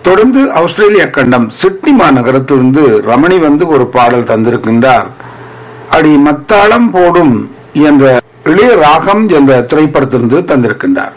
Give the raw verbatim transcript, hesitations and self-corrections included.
தொடர்ந்து ஆஸ்திரேலிய கண்டம் சிட்னி மாநகரத்திலிருந்து ரமணி வந்து ஒரு பாடல் தந்திருக்கின்றார். அடி மத்தாளம் போடும் என்ற இளைய ராகம் என்ற திரைப்படத்திலிருந்து தந்திருக்கின்றார்.